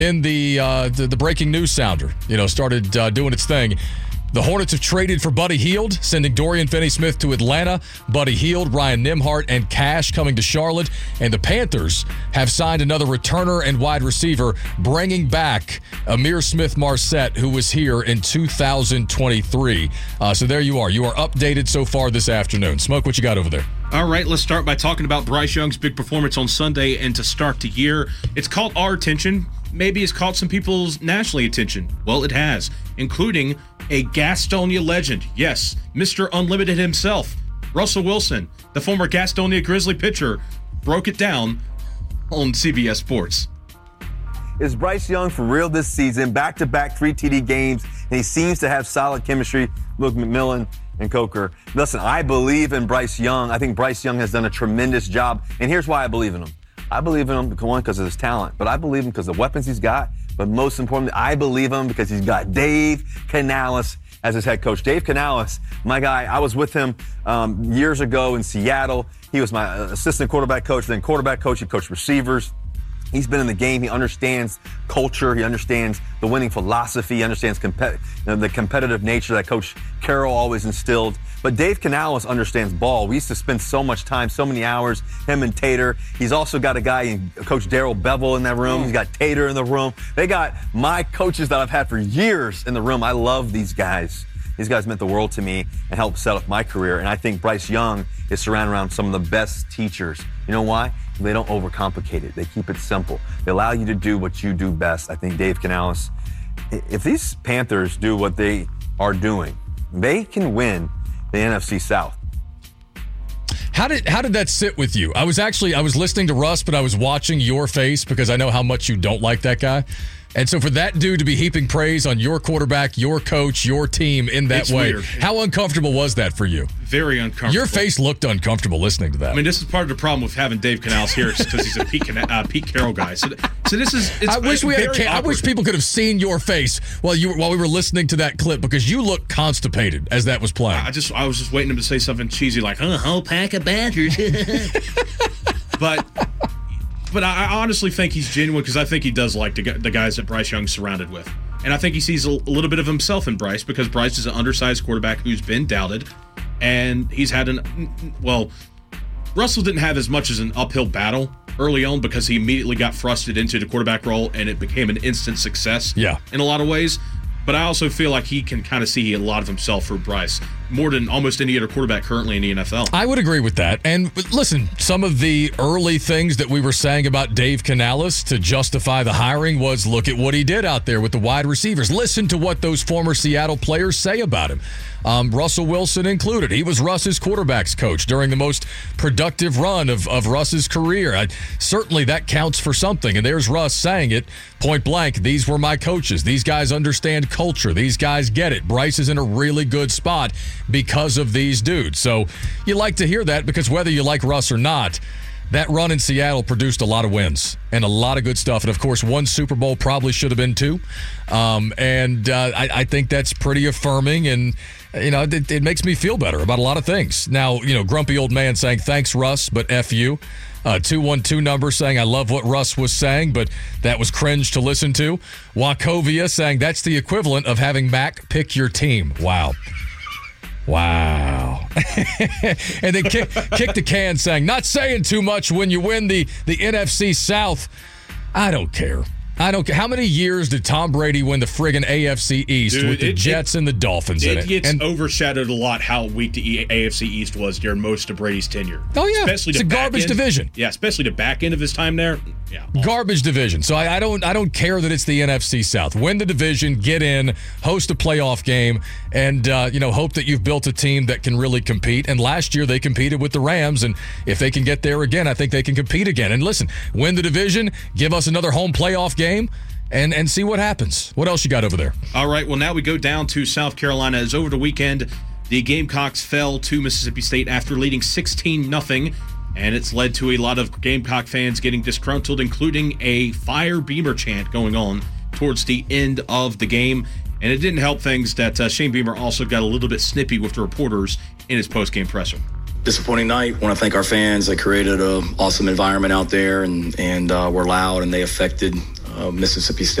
in the breaking news sounder, started doing its thing. The Hornets have traded for Buddy Hield, sending Dorian Finney-Smith to Atlanta. Buddy Hield, Ryan Nembhard, and Cash coming to Charlotte. And the Panthers have signed another returner and wide receiver, bringing back Amir Smith-Marset, who was here in 2023. So there you are. You are updated so far this afternoon. Smoke, what you got over there? All right, let's start by talking about Bryce Young's big performance on Sunday and to start the year. It's caught our attention. Maybe it's caught some people's national attention. Well, it has, including a Gastonia legend. Yes, Mr. Unlimited himself, Russell Wilson, the former Gastonia Grizzly pitcher, broke it down on CBS Sports. Is Bryce Young for real this season? Back-to-back 3 TD games, and he seems to have solid chemistry with McMillan and Coker. Listen, I believe in Bryce Young. I think Bryce Young has done a tremendous job, and here's why I believe in him. I believe in him, one, because of his talent, but I believe him because of the weapons he's got. But most importantly, I believe him because he's got Dave Canales as his head coach. Dave Canales, my guy, I was with him years ago in Seattle. He was my assistant quarterback coach, then quarterback coach. He coached receivers. He's been in the game. He understands culture. He understands the winning philosophy. He understands the competitive nature that Coach Carroll always instilled. But Dave Canales understands ball. We used to spend so much time, so many hours, him and Tater. He's also got a guy, Coach Darrell Bevel in that room. He's got Tater in the room. They got my coaches that I've had for years in the room. I love these guys. These guys meant the world to me and helped set up my career. And I think Bryce Young is surrounded around some of the best teachers. You know why? They don't overcomplicate it. They keep it simple. They allow you to do what you do best. I think Dave Canales, if these Panthers do what they are doing, they can win the NFC South. How did that sit with you? I was listening to Russ, but I was watching your face because I know how much you don't like that guy. And so for that dude to be heaping praise on your quarterback, your coach, your team in that way, weird. How uncomfortable was that for you? Very uncomfortable. Your face looked uncomfortable listening to that. I mean, this is part of the problem with having Dave Canales here because he's a Pete Carroll guy. So this is. It's I wish people could have seen your face while we were listening to that clip because you looked constipated as that was playing. I was just waiting him to say something cheesy like, "A whole pack of Badgers," But I honestly think he's genuine because I think he does like the guys that Bryce Young's surrounded with. And I think he sees a little bit of himself in Bryce because Bryce is an undersized quarterback who's been doubted. And he's had Russell didn't have as much as an uphill battle early on because he immediately got thrusted into the quarterback role and it became an instant success in a lot of ways. But I also feel like he can kind of see a lot of himself for Bryce, more than almost any other quarterback currently in the NFL. I would agree with that. And listen, some of the early things that we were saying about Dave Canales to justify the hiring was look at what he did out there with the wide receivers. Listen to what those former Seattle players say about him. Russell Wilson included. He was Russ's quarterback's coach during the most productive run of Russ's career. Certainly that counts for something. And there's Russ saying it point blank. These were my coaches. These guys understand culture. These guys get it. Bryce is in a really good spot because of these dudes. So you like to hear that because whether you like Russ or not, that run in Seattle produced a lot of wins and a lot of good stuff. And, of course, one Super Bowl probably should have been 2. I think that's pretty affirming. And, it makes me feel better about a lot of things. Now, grumpy old man saying, thanks, Russ, but F you. 212 number saying, I love what Russ was saying, but that was cringe to listen to. Wachovia saying, that's the equivalent of having Mac pick your team. Wow. And then kick the can saying, not saying too much when you win the NFC South. I don't care. How many years did Tom Brady win the friggin' AFC East with the Jets and the Dolphins in it? It gets overshadowed a lot how weak the AFC East was during most of Brady's tenure. Oh, yeah. It's a garbage division. Yeah, especially the back end of his time there. Yeah. Awesome. Garbage division. So I don't care that it's the NFC South. Win the division, get in, host a playoff game, and hope that you've built a team that can really compete. And last year they competed with the Rams, and if they can get there again, I think they can compete again. And listen, win the division, give us another home playoff game, and see what happens. What else you got over there? All right, well, now we go down to South Carolina. As over the weekend, the Gamecocks fell to Mississippi State after leading 16-0, and it's led to a lot of Gamecock fans getting disgruntled, including a fire Beamer chant going on towards the end of the game. And it didn't help things that Shane Beamer also got a little bit snippy with the reporters in his post-game presser. Disappointing night. Want to thank our fans. They created an awesome environment out there and were loud, and they affected Mississippi State.